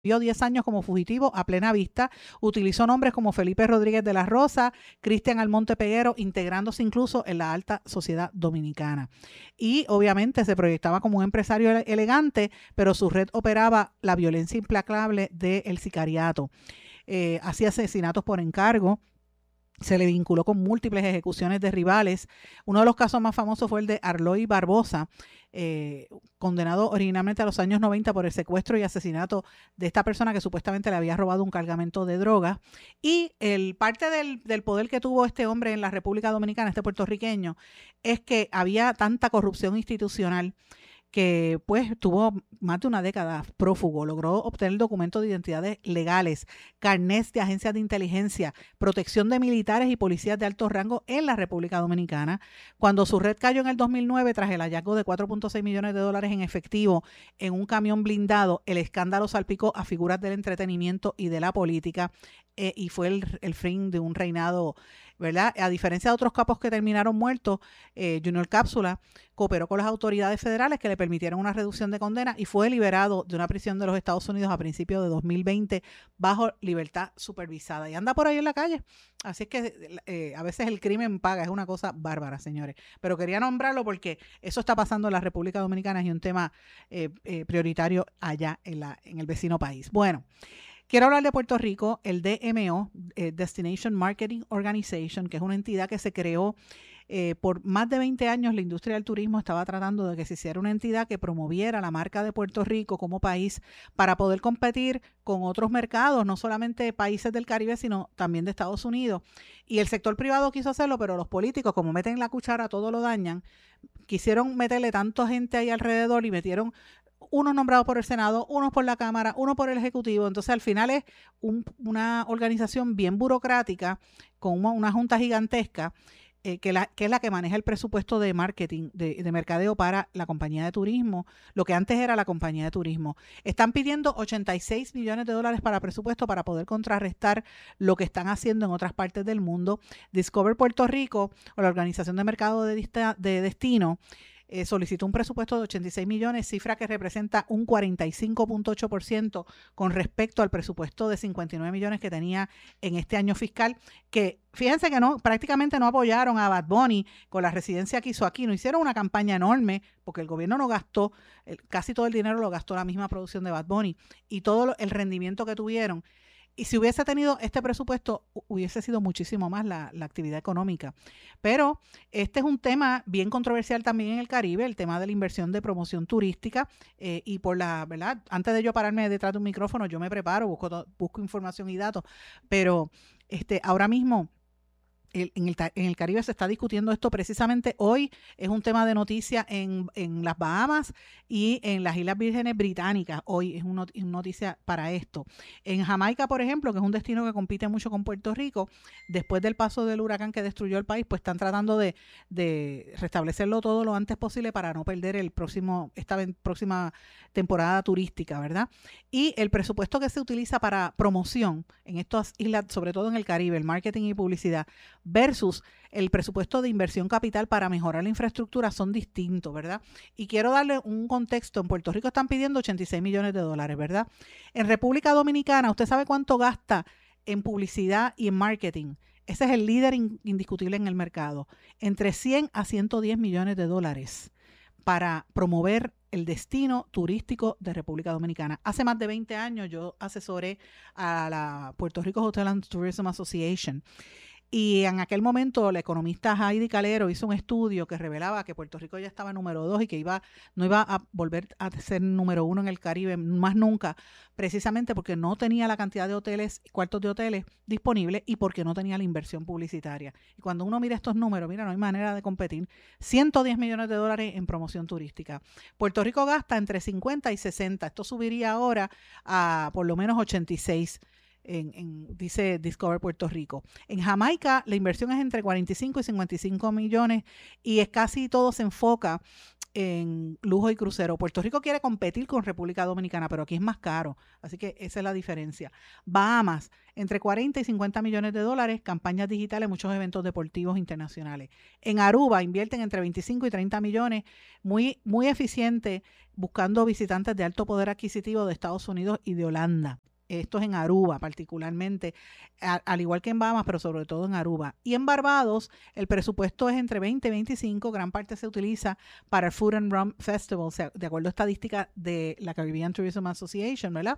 Vivió 10 años como fugitivo a plena vista, utilizó nombres como Felipe Rodríguez de la Rosa, Cristian Almonte Peguero, integrándose incluso en la alta sociedad dominicana. Y obviamente se proyectaba como un empresario elegante, pero su red operaba la violencia implacable del sicariato. Hacía asesinatos por encargo. Se le vinculó con múltiples ejecuciones de rivales. Uno de los casos más famosos fue el de Arloy Barbosa, condenado originalmente a los años 90 por el secuestro y asesinato de esta persona que supuestamente le había robado un cargamento de drogas. Y parte del poder que tuvo este hombre en la República Dominicana, este puertorriqueño, es que había tanta corrupción institucional que pues tuvo más de una década prófugo, logró obtener documentos de identidades legales, carnets de agencias de inteligencia, protección de militares y policías de alto rango en la República Dominicana. Cuando su red cayó en el 2009 tras el hallazgo de 4.6 millones de dólares en efectivo en un camión blindado, el escándalo salpicó a figuras del entretenimiento y de la política, y fue el fin de un reinado, ¿verdad? A diferencia de otros capos que terminaron muertos, Junior Cápsula cooperó con las autoridades federales que le permitieron una reducción de condena y fue liberado de una prisión de los Estados Unidos a principios de 2020 bajo libertad supervisada. Y anda por ahí en la calle. Así es que a veces el crimen paga, es una cosa bárbara, señores. Pero quería nombrarlo porque eso está pasando en la República Dominicana y es un tema prioritario allá en el vecino país. Bueno. Quiero hablar de Puerto Rico, el DMO, Destination Marketing Organization, que es una entidad que se creó por más de 20 años. La industria del turismo estaba tratando de que se hiciera una entidad que promoviera la marca de Puerto Rico como país para poder competir con otros mercados, no solamente países del Caribe, sino también de Estados Unidos. Y el sector privado quiso hacerlo, pero los políticos, como meten la cuchara, todo lo dañan, quisieron meterle tanta gente ahí alrededor y metieron unos nombrados por el Senado, unos por la Cámara, uno por el Ejecutivo. Entonces, al final es una organización bien burocrática con una junta gigantesca que es la que maneja el presupuesto de marketing, de mercadeo para la compañía de turismo, lo que antes era la compañía de turismo. Están pidiendo 86 millones de dólares para presupuesto para poder contrarrestar lo que están haciendo en otras partes del mundo. Discover Puerto Rico, o la Organización de Mercado de Destino, solicitó un presupuesto de 86 millones, cifra que representa un 45.8% con respecto al presupuesto de 59 millones que tenía en este año fiscal, que fíjense que prácticamente no apoyaron a Bad Bunny con la residencia que hizo aquí, no hicieron una campaña enorme porque el gobierno no gastó, casi todo el dinero lo gastó la misma producción de Bad Bunny y todo el rendimiento que tuvieron. Y si hubiese tenido este presupuesto, hubiese sido muchísimo más la actividad económica. Pero este es un tema bien controversial también en el Caribe, el tema de la inversión de promoción turística. Y ¿verdad? Antes de yo pararme detrás de un micrófono, yo me preparo, busco información y datos. Pero ahora mismo en el Caribe se está discutiendo esto precisamente hoy. Es un tema de noticia en las Bahamas y en las Islas Vírgenes Británicas. Hoy es una noticia para esto. En Jamaica, por ejemplo, que es un destino que compite mucho con Puerto Rico, después del paso del huracán que destruyó el país, pues están tratando de restablecerlo todo lo antes posible para no perder esta próxima temporada turística, ¿verdad? Y el presupuesto que se utiliza para promoción en estas islas, sobre todo en el Caribe, el marketing y publicidad, versus el presupuesto de inversión capital para mejorar la infraestructura son distintos, ¿verdad? Y quiero darle un contexto. En Puerto Rico están pidiendo 86 millones de dólares, ¿verdad? En República Dominicana, ¿usted sabe cuánto gasta en publicidad y en marketing? Ese es el líder indiscutible en el mercado. Entre 100 a 110 millones de dólares para promover el destino turístico de República Dominicana. Hace más de 20 años yo asesoré a la Puerto Rico Hotel and Tourism Association. Y en aquel momento la economista Heidi Calero hizo un estudio que revelaba que Puerto Rico ya estaba número 2 y que no iba a volver a ser número 1 en el Caribe más nunca, precisamente porque no tenía la cantidad de hoteles, cuartos de hoteles disponibles y porque no tenía la inversión publicitaria. Y cuando uno mira estos números, mira, no hay manera de competir. 110 millones de dólares en promoción turística. Puerto Rico gasta entre 50 y 60. Esto subiría ahora a por lo menos 86. dice Discover Puerto Rico. En Jamaica la inversión es entre 45 y 55 millones y es casi todo se enfoca en lujo y crucero. Puerto Rico quiere competir con República Dominicana, pero aquí es más caro, así que esa es la diferencia. Bahamas, entre 40 y 50 millones de dólares, campañas digitales, muchos eventos deportivos internacionales. En Aruba invierten entre 25 y 30 millones, muy, muy eficiente, buscando visitantes de alto poder adquisitivo de Estados Unidos y de Holanda. Esto es en Aruba particularmente, al igual que en Bahamas, pero sobre todo en Aruba. Y en Barbados, el presupuesto es entre 20 y 25, gran parte se utiliza para el Food and Rum Festival, o sea, de acuerdo a estadísticas de la Caribbean Tourism Association, ¿verdad?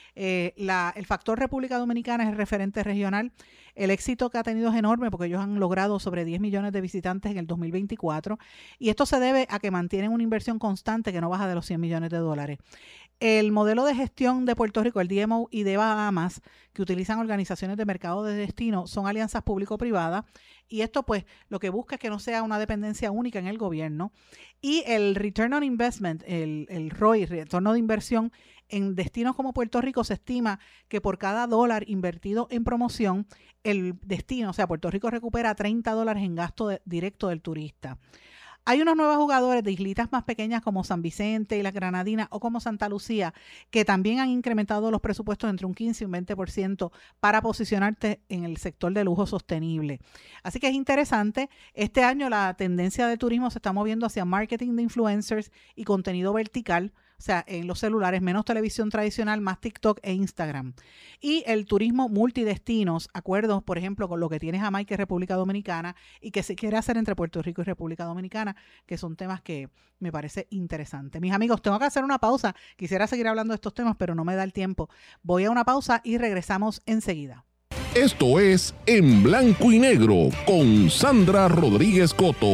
El factor República Dominicana es el referente regional. El éxito que ha tenido es enorme porque ellos han logrado sobre 10 millones de visitantes en el 2024 y esto se debe a que mantienen una inversión constante que no baja de los 100 millones de dólares. El modelo de gestión de Puerto Rico, el DMO y de Bahamas, que utilizan organizaciones de mercado de destino, son alianzas público-privadas y esto pues lo que busca es que no sea una dependencia única en el gobierno y el Return on Investment, el ROI, retorno de inversión, en destinos como Puerto Rico se estima que por cada dólar invertido en promoción, el destino, o sea, Puerto Rico recupera $30 en gasto directo del turista. Hay unos nuevos jugadores de islitas más pequeñas como San Vicente y las Granadinas o como Santa Lucía que también han incrementado los presupuestos entre un 15 y un 20% para posicionarte en el sector de lujo sostenible. Así que es interesante. Este año la tendencia de turismo se está moviendo hacia marketing de influencers y contenido vertical. O sea, en los celulares, menos televisión tradicional, más TikTok e Instagram. Y el turismo multidestinos, acuerdos, por ejemplo, con lo que tiene Jamaica y República Dominicana y que se quiere hacer entre Puerto Rico y República Dominicana, que son temas que me parece interesante. Mis amigos, tengo que hacer una pausa. Quisiera seguir hablando de estos temas, pero no me da el tiempo. Voy a una pausa y regresamos enseguida. Esto es En Blanco y Negro con Sandra Rodríguez Coto.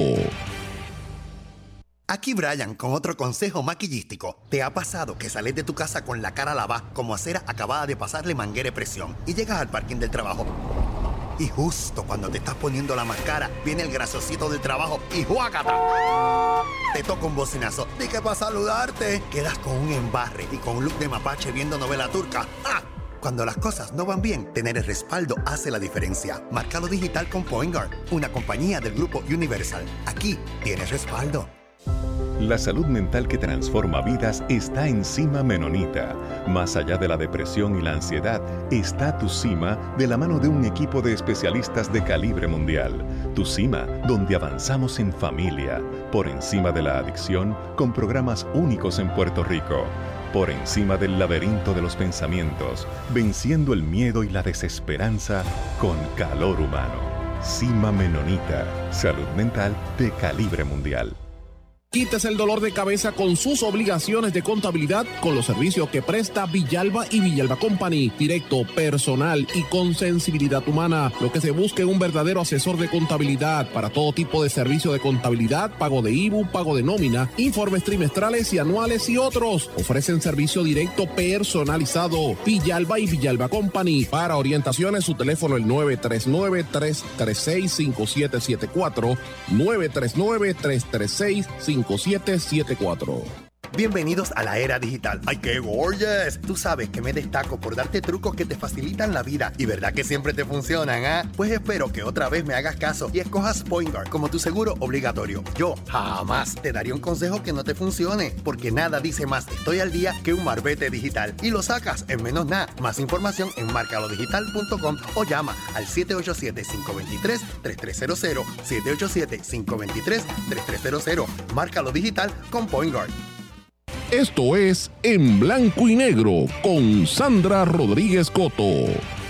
Aquí Brian con otro consejo maquillístico. ¿Te ha pasado que sales de tu casa con la cara lavada como acera acabada de pasarle manguera de presión y llegas al parking del trabajo? Y justo cuando te estás poniendo la máscara, viene el graciosito del trabajo y ¡juácata! Te toca un bocinazo. Dije para saludarte. Quedas con un embarre y con un look de mapache viendo novela turca. ¡Ah! Cuando las cosas no van bien, tener el respaldo hace la diferencia. Márcalo digital con Point Guard, una compañía del grupo Universal. Aquí tienes respaldo. La salud mental que transforma vidas está en Cima Menonita. Más allá de la depresión y la ansiedad, está Tu Cima de la mano de un equipo de especialistas de calibre mundial. Tu Cima, donde avanzamos en familia, por encima de la adicción, con programas únicos en Puerto Rico. Por encima del laberinto de los pensamientos, venciendo el miedo y la desesperanza con calor humano. Cima Menonita, salud mental de calibre mundial. Quítese el dolor de cabeza con sus obligaciones de contabilidad con los servicios que presta Villalba y Villalba Company. Directo, personal y con sensibilidad humana. Lo que se busca es un verdadero asesor de contabilidad para todo tipo de servicio de contabilidad, pago de IBU, pago de nómina, informes trimestrales y anuales y otros. Ofrecen servicio directo personalizado. Villalba y Villalba Company. Para orientaciones, su teléfono el 939-336-5774. 939-336-5774. Bienvenidos a la era digital. ¡Ay, qué gorgeous! Tú sabes que me destaco por darte trucos que te facilitan la vida. ¿Y verdad que siempre te funcionan, ah? Pues espero que otra vez me hagas caso y escojas Point Guard como tu seguro obligatorio. Yo jamás te daría un consejo que no te funcione, porque nada dice más estoy al día que un marbete digital. Y lo sacas en menos nada. Más información en marcalodigital.com o llama al 787-523-3300. 787-523-3300. Márcalo digital con Point Guard. Esto es En Blanco y Negro con Sandra Rodríguez Coto.